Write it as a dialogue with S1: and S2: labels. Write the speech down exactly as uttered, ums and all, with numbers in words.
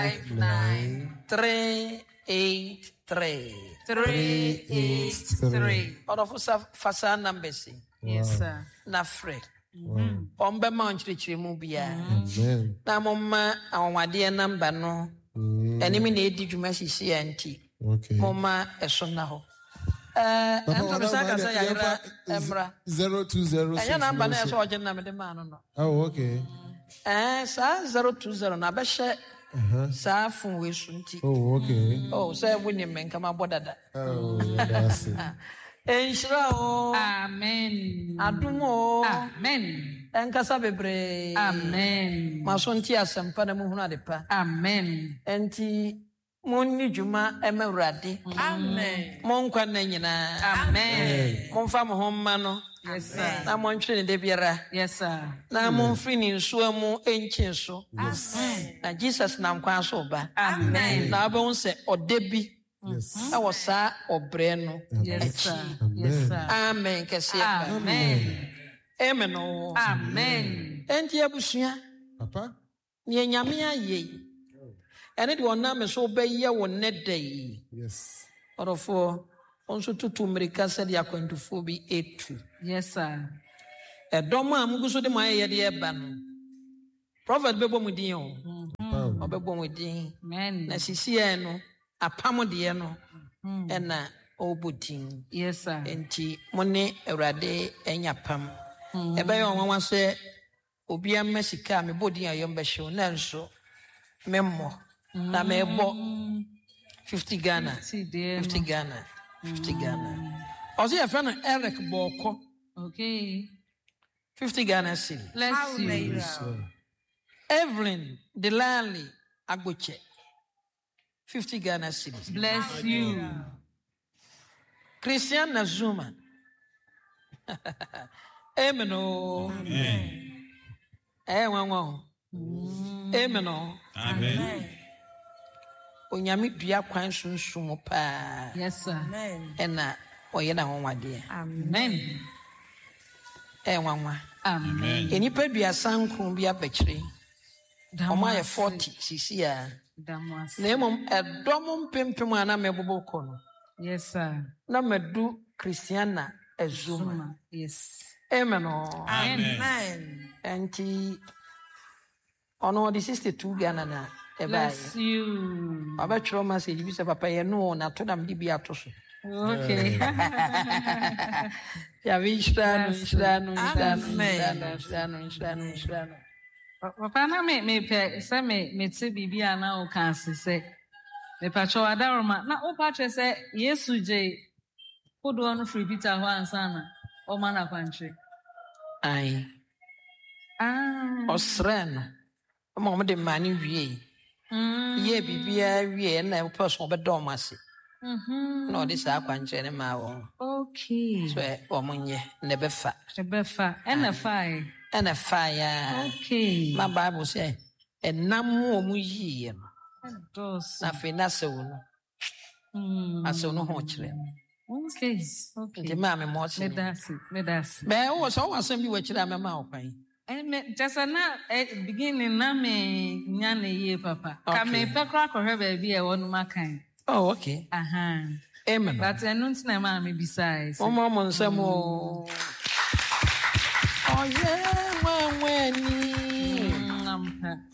S1: nine three eight three
S2: three eight three.
S1: Order for fasa numbers.
S2: Yes, sir.
S1: Na free. Ombe ma nchirichiri mu bia. Na mama awade number no. Enimi na edi dwuma sisi anti.
S3: Okay.
S1: Mama eso na ho. Eh, ento bisaka say ya emra.
S3: zero two zero six.
S1: Anya number na so oje na me de ma no no.
S3: Oh, okay.
S1: Eh, sa zero two zero na be hye. Uh-huh. Sa fun we sunti.
S3: Oh, okay.
S1: Oh, say woni men kama bodada.
S3: Oh, that's it.
S1: Enshira o.
S2: Amen.
S1: Adumo.
S2: Amen.
S1: Enkasa bebre.
S2: Amen.
S1: Masonti asempa na muhunu adepa.
S2: Amen.
S1: Enti monni dwuma emawurade.
S2: Amen.
S1: Monkwa na nyina.
S2: Amen.
S1: Monfa mo homma no.
S2: Yes, sir.
S1: Na montwe ne de biara.
S2: Yes, sir.
S1: Na monfri ni nsuo mu enchin so.
S2: Amen.
S1: Na Jesus na nkwa so ba.
S2: Amen.
S1: Na abon se odebi.
S3: Yes.
S1: Na wosa obre no.
S2: Yes, sir. Yes, sir.
S1: Amen. Kese.
S2: Amen.
S1: Amen. Oh.
S2: Amen.
S1: Enti abusua.
S3: Papa?
S1: Ni nyame aye. Ene de wona me so be ye wo ne dai.
S3: Yes.
S1: Orofo onso tutu America said ya kwantufo bi etu.
S2: Yes, sir.
S1: Edom a muguso de ma ye de eba no. Prophet bebo mu din o.
S3: Papa.
S1: Obebo mu din.
S2: Amen.
S1: Na sisi e no apam de no. Ena obudin.
S2: Yes, sir.
S1: Enti mone Awurade enya pam. Ebe yo nwanwa se obi amasika me bodin ayom be hyew na nso memmo na me bo fifty Ghana. fifty Ghana. fifty Ghana. Also your friend Eric Boko.
S2: Okay.
S1: fifty Ghana city.
S2: Bless you.
S3: Yes,
S1: Evelyn Delali Agboche. fifty Ghana city.
S2: Bless you.
S1: Christian Nazuma. Amen. Amen. Eh, wan wan. Amen.
S4: Amen.
S1: Onyame dua kwan sunsun pa.
S2: Yes, sir.
S1: Amen. Ena oye na honwade.
S2: Amen.
S1: Eh wan wan.
S2: Amen.
S1: Enipa dua sankun bi abekire. Oma ye forty sisi a.
S2: Damas.
S1: Na emom edom mpempem ana mebobo ko no.
S2: Yes, sir.
S1: Na medu Christiana Azuma.
S2: Zuma. Yes.
S1: Amen.
S2: Amen.
S1: Enti ono di sixty-two Ghana na e
S2: Bless
S1: bae.
S2: you.
S1: Abetro ma se di papa ye no na to dam di bi ato so.
S2: Okay.
S1: Ya vishra no vishra no vishra no
S2: Amen.
S1: vishra no vishra no vishra no.
S2: Papa na me me pe se me me te bibia na o kan se se me pa cho adaroma na o pa che se Yesu je podo no free Peter ho ansana o ma na kwantwe.
S1: Ai.
S2: Ah.
S1: Osren. Mo mo de mani wie.
S2: Mm.
S1: Ye bibia wie na person be dom ase.
S2: Mhm.
S1: No this akwanche ne ma wo.
S2: Okay.
S1: So e o munye ne be fa.
S2: Ebefa. Ena fai.
S1: Ena fa ya.
S2: Okay.
S1: My Bible say enam o mu yiye no.
S2: Dos.
S1: Na fe na se wo no.
S2: Mm.
S1: Ase no ho kire.
S2: Okay. Okay.
S1: Nti ma me mo se.
S2: Me dasi, me dasi.
S1: Be wo so wo asem bi wa kire ma ma okwan.
S2: Eh, me just na eh, beginning na me nya na ye papa. Ka
S1: Okay.
S2: me pe kra ko hwe ba bi e wonu makan.
S1: Oh, okay.
S2: Aha.
S1: Amen.
S2: But enu ntina ma me besides.
S1: Omo mo nsem o. Oh yeah, when when